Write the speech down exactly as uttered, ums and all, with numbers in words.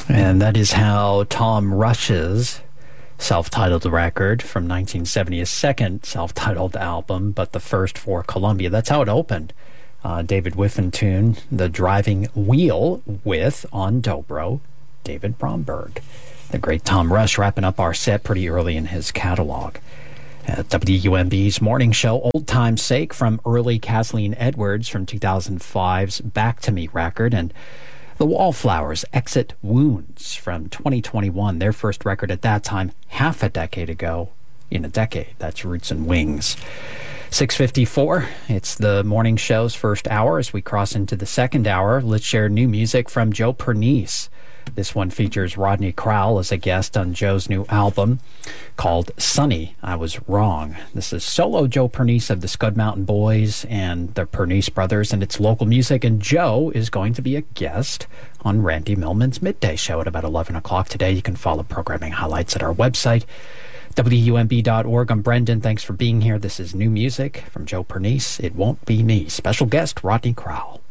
And that is how Tom Rush's self-titled record from nineteen seventy, his second self-titled album, but the first for Columbia. That's how it opened. Uh, David Wiffen tune, The Driving Wheel, with, on dobro, David Bromberg. The great Tom Rush wrapping up our set pretty early in his catalog. At W U M B's morning show, Old Time's Sake, from early Kathleen Edwards from two thousand five's Back to Me record, and The Wallflowers, Exit Wounds, from twenty twenty-one, their first record at that time, half a decade ago, in a decade. That's Roots and Wings. six fifty-four, it's the morning show's first hour. As we cross into the second hour, let's share new music from Joe Pernice. This one features Rodney Crowell as a guest on Joe's new album called Sunny, I Was Wrong. This is solo Joe Pernice of the Scud Mountain Boys and the Pernice Brothers, and it's local music, and Joe is going to be a guest on Randy Millman's Midday Show at about eleven o'clock today. You can follow programming highlights at our website, W U M B dot org. I'm Brendan. Thanks for being here. This is new music from Joe Pernice, It Won't Be Me. Special guest, Rodney Crowell.